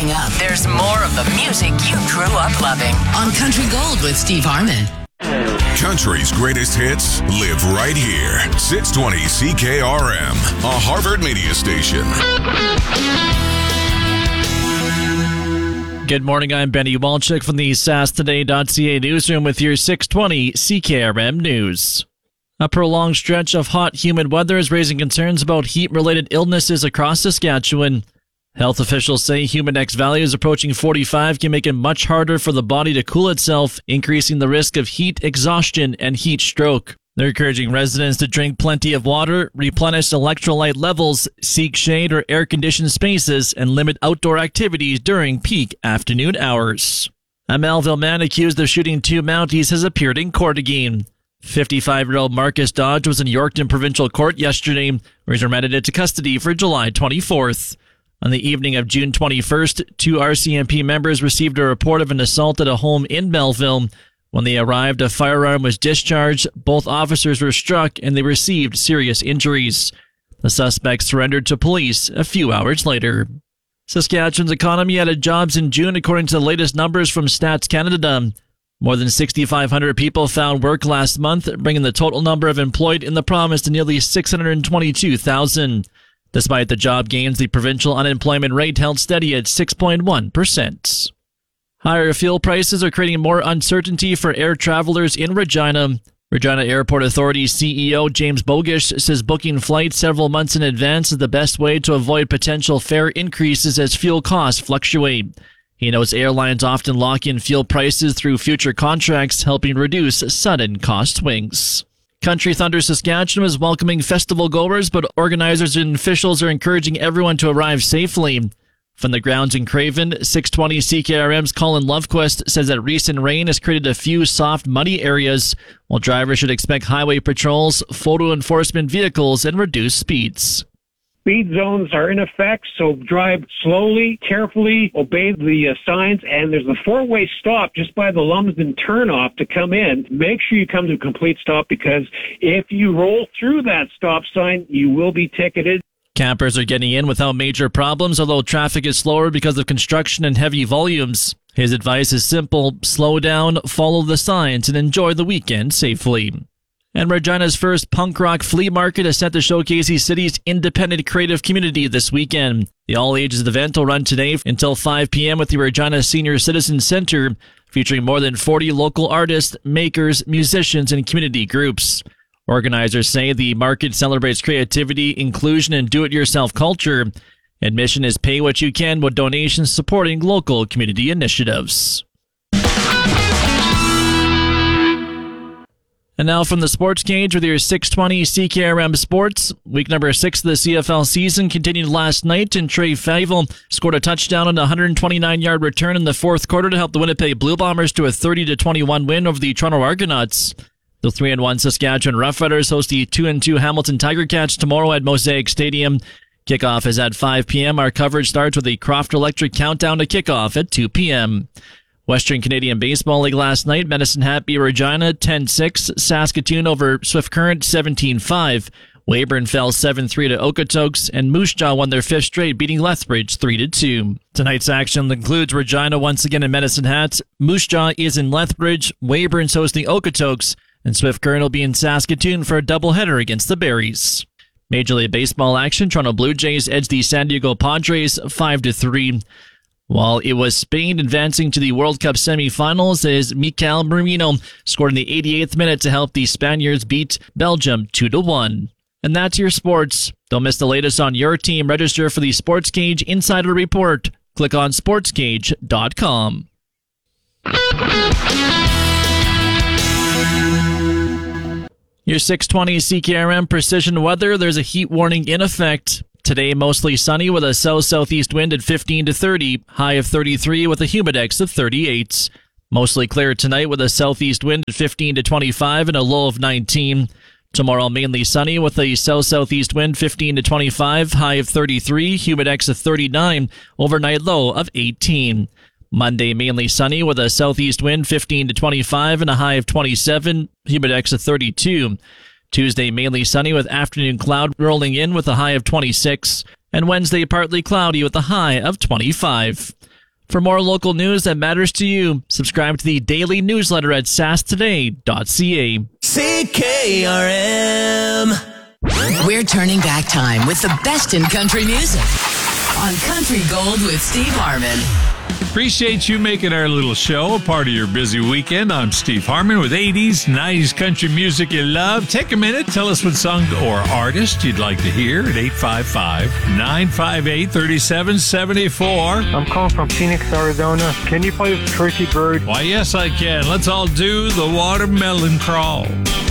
Coming up, there's more of the music you grew up loving on Country Gold with Steve Harmon. Country's greatest hits live right here. 620 CKRM, a Harvard media station. Good morning, I'm Benny Walchuk from the SaskToday.ca newsroom with your 620 CKRM news. A prolonged stretch of hot, humid weather is raising concerns about heat-related illnesses across Saskatchewan. Health officials say Humidex values approaching 45 can make it much harder for the body to cool itself, increasing the risk of heat exhaustion and heat stroke. They're encouraging residents to drink plenty of water, replenish electrolyte levels, seek shade or air-conditioned spaces, and limit outdoor activities during peak afternoon hours. A Melville man accused of shooting two Mounties has appeared in court again. 55-year-old Marcus Dodge was in Yorkton Provincial Court yesterday, where he's remanded into custody for July 24th. On the evening of June 21st, two RCMP members received a report of an assault at a home in Melville. When they arrived, a firearm was discharged, both officers were struck, and they received serious injuries. The suspects surrendered to police a few hours later. Saskatchewan's economy added jobs in June according to the latest numbers from Stats Canada. More than 6,500 people found work last month, bringing the total number of employed in the province to nearly 622,000. Despite the job gains, the provincial unemployment rate held steady at 6.1%. Higher fuel prices are creating more uncertainty for air travelers in Regina. Regina Airport Authority CEO James Bogish says booking flights several months in advance is the best way to avoid potential fare increases as fuel costs fluctuate. He notes airlines often lock in fuel prices through future contracts, helping reduce sudden cost swings. Country Thunder Saskatchewan is welcoming festival goers, but organizers and officials are encouraging everyone to arrive safely. From the grounds in Craven, 620 CKRM's Colin Lovequist says that recent rain has created a few soft, muddy areas, while drivers should expect highway patrols, photo enforcement vehicles, and reduced speeds. Speed zones are in effect, so drive slowly, carefully, obey the signs, and there's a four-way stop just by the Lumsden turnoff to come in. Make sure you come to a complete stop, because if you roll through that stop sign, you will be ticketed. Campers are getting in without major problems, although traffic is slower because of construction and heavy volumes. His advice is simple: slow down, follow the signs, and enjoy the weekend safely. And Regina's first punk rock flea market is set to showcase the city's independent creative community this weekend. The all-ages event will run today until 5 p.m. at the Regina Senior Citizen Center, featuring more than 40 local artists, makers, musicians, and community groups. Organizers say the market celebrates creativity, inclusion, and do-it-yourself culture. Admission is pay what you can, with donations supporting local community initiatives. And now from the Sports Cage with your 620 CKRM Sports. Week number 6 of the CFL season continued last night, and Trey Feivel scored a touchdown on a 129-yard return in the fourth quarter to help the Winnipeg Blue Bombers to a 30-21 win over the Toronto Argonauts. The 3-1 Saskatchewan Roughriders host the 2-2 Hamilton Tiger Cats tomorrow at Mosaic Stadium. Kickoff is at 5 p.m. Our coverage starts with a Croft Electric countdown to kickoff at 2 p.m. Western Canadian Baseball League last night, Medicine Hat beat Regina 10-6, Saskatoon over Swift Current 17-5, Weyburn fell 7-3 to Okotoks, and Moose Jaw won their fifth straight, beating Lethbridge 3-2. Tonight's action includes Regina once again in Medicine Hat, Moose Jaw is in Lethbridge, Weyburn's hosting Okotoks, and Swift Current will be in Saskatoon for a doubleheader against the Berries. Major League Baseball action, Toronto Blue Jays edged the San Diego Padres 5-3. While it was Spain advancing to the World Cup semifinals, as Mikel Merino scored in the 88th minute to help the Spaniards beat Belgium 2-1. And that's your sports. Don't miss the latest on your team. Register for the Sports Cage Insider Report. Click on sportscage.com. Your 620 CKRM Precision Weather. There's a heat warning in effect. Today, mostly sunny with a south-southeast wind at 15 to 30, high of 33 with a humidex of 38. Mostly clear tonight with a southeast wind at 15 to 25 and a low of 19. Tomorrow, mainly sunny with a south-southeast wind 15 to 25, high of 33, humidex of 39, overnight low of 18. Monday, mainly sunny with a southeast wind 15 to 25 and a high of 27, humidex of 32. Tuesday, mainly sunny with afternoon cloud rolling in with a high of 26. And Wednesday, partly cloudy with a high of 25. For more local news that matters to you, subscribe to the daily newsletter at sastoday.ca. CKRM. We're turning back time with the best in country music on Country Gold with Steve Harmon. Appreciate you making our little show a part of your busy weekend. I'm Steve Harmon with 80s, 90s country music you love. Take a minute, tell us what song or artist you'd like to hear at 855-958-3774. I'm calling from Phoenix, Arizona. Can you play Tracy Bird? Why, yes, I can. Let's all do the watermelon crawl.